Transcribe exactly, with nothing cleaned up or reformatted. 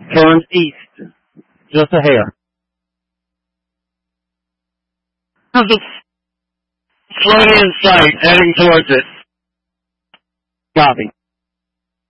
Turn east. Just a hair. There's a floating in sight, heading towards it. Copy.